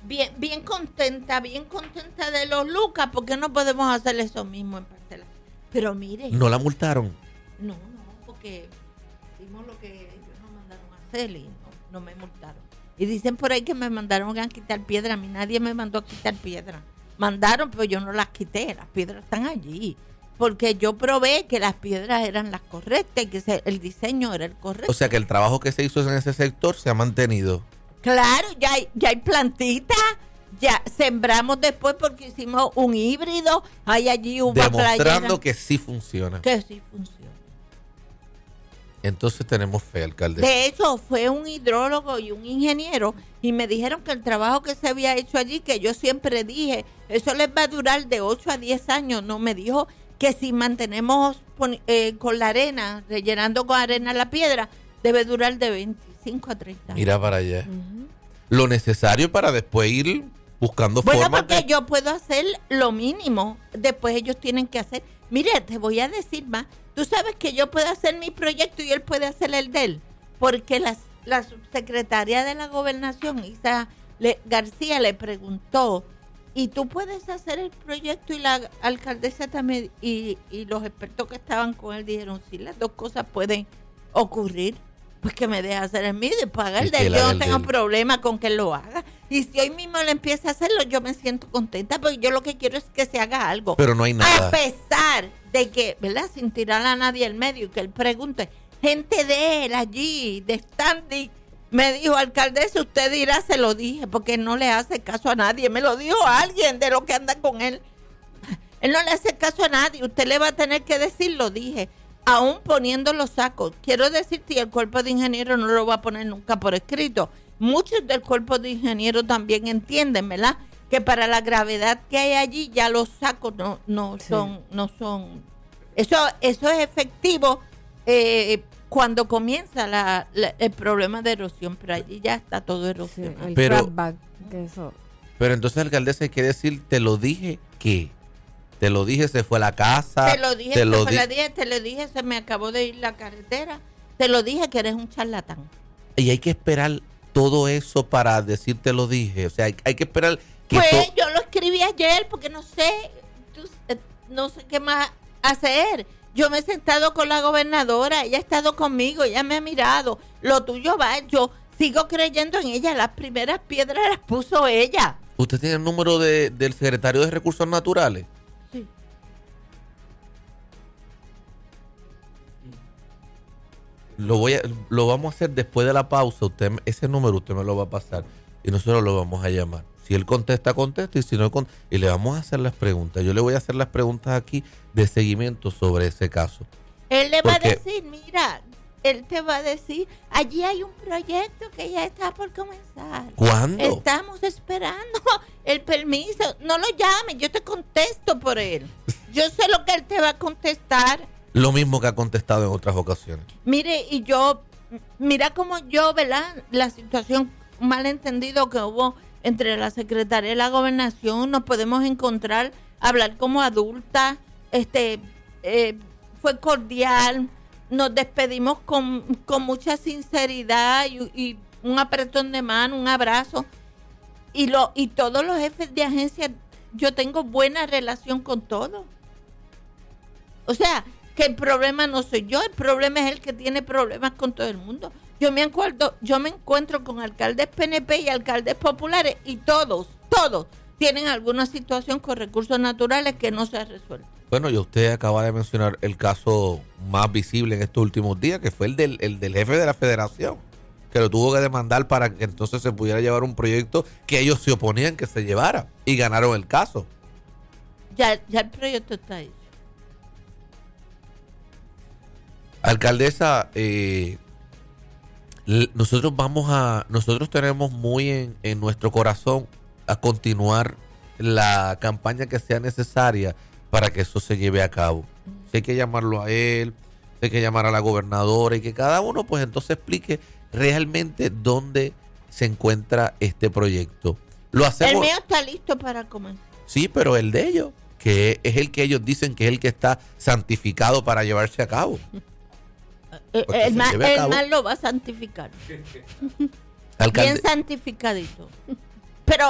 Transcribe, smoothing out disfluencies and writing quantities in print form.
bien contenta de los lucas, porque no podemos hacer eso mismo en parcelas. Pero mire. ¿No la multaron? No, porque hicimos lo que ellos nos mandaron a hacer y no me multaron. Y dicen por ahí que me mandaron a quitar piedra. A mí nadie me mandó a quitar piedra. Mandaron, pero yo no las quité. Las piedras están allí. Porque yo probé que las piedras eran las correctas y que el diseño era el correcto. O sea que el trabajo que se hizo en ese sector se ha mantenido. Claro, ya hay plantitas. Ya sembramos después porque hicimos un híbrido. Hay allí uva playera. Demostrando que sí funciona. Que sí funciona. Entonces tenemos fe, alcaldesa. De hecho, fue un hidrólogo y un ingeniero y me dijeron que el trabajo que se había hecho allí, que yo siempre dije, eso les va a durar de 8 a 10 años. No, me dijo que si mantenemos con la arena, rellenando con arena la piedra, debe durar de 25 a 30 años. Mira para allá. Lo necesario para después ir buscando formas. Bueno, porque yo puedo hacer lo mínimo. Después ellos tienen que hacer. Mire, te voy a decir más. Tú sabes que yo puedo hacer mi proyecto y él puede hacer el de él. Porque la subsecretaria de la Gobernación, Isa García, le preguntó, ¿y tú puedes hacer el proyecto? Y la alcaldesa también, y los expertos que estaban con él dijeron, sí, las dos cosas pueden ocurrir. Pues que me deje hacer el mío y paga el de él. Yo no tengo problema con que él lo haga. Y si hoy mismo le empieza a hacerlo, yo me siento contenta, porque yo lo que quiero es que se haga algo. Pero no hay nada. A pesar de que, ¿verdad? Sin tirar a nadie al medio, que él pregunte, gente de él allí, de standing, me dijo, alcaldesa, usted dirá, se lo dije, porque no le hace caso a nadie. Me lo dijo alguien de lo que anda con él. Él no le hace caso a nadie. Usted le va a tener que decir, lo dije. Aún poniendo los sacos. Quiero decirte, y el cuerpo de ingenieros no lo va a poner nunca por escrito. Muchos del cuerpo de ingenieros también entienden, ¿verdad? Que para la gravedad que hay allí, ya los sacos no son. Eso es efectivo cuando comienza el problema de erosión, pero allí ya está todo erosionado. Sí, pero entonces, alcaldesa, hay que decir, te lo dije, ¿qué? Te lo dije, se fue a la casa. Te lo dije, se me acabó de ir la carretera. Te lo dije que eres un charlatán. Y hay que esperar todo eso para decir te lo dije. O sea, hay que esperar que pues yo lo escribí ayer porque no sé qué más hacer. Yo me he sentado con la gobernadora, ella ha estado conmigo, ella me ha mirado. Lo tuyo va, yo sigo creyendo en ella. Las primeras piedras las puso ella. ¿Usted tiene el número del secretario de Recursos Naturales? Lo vamos a hacer después de la pausa. Ese número usted me lo va a pasar y nosotros lo vamos a llamar. Si él contesta, y si no, y le vamos a hacer las preguntas. Yo le voy a hacer las preguntas aquí de seguimiento sobre ese caso. Él le va a decir, mira, él te va a decir, allí hay un proyecto que ya está por comenzar. ¿Cuándo? Estamos esperando el permiso. No lo llames, yo te contesto por él. Yo sé lo que él te va a contestar. Lo mismo que ha contestado en otras ocasiones. Mire, mira como yo, ¿verdad? La situación malentendido que hubo entre la Secretaría de la Gobernación, nos podemos encontrar, hablar como adultas, fue cordial, nos despedimos con mucha sinceridad y un apretón de mano, un abrazo. Y todos los jefes de agencia, yo tengo buena relación con todos. O sea, que el problema no soy yo, el problema es el que tiene problemas con todo el mundo. Yo me encuentro con alcaldes PNP y alcaldes populares y todos tienen alguna situación con recursos naturales que no se ha resuelto. Bueno, y usted acaba de mencionar el caso más visible en estos últimos días, que fue el del jefe de la federación, que lo tuvo que demandar para que entonces se pudiera llevar un proyecto que ellos se oponían que se llevara, y ganaron el caso. Ya el proyecto está ahí. Alcaldesa, nosotros tenemos muy en nuestro corazón a continuar la campaña que sea necesaria para que eso se lleve a cabo. Si hay que llamarlo a él, si hay que llamar a la gobernadora y que cada uno pues entonces explique realmente dónde se encuentra este proyecto. Lo hacemos. El mío está listo para comenzar. Sí, pero el de ellos, que es el que ellos dicen que es el que está santificado para llevarse a cabo. El mal lo va a santificar. Bien santificadito.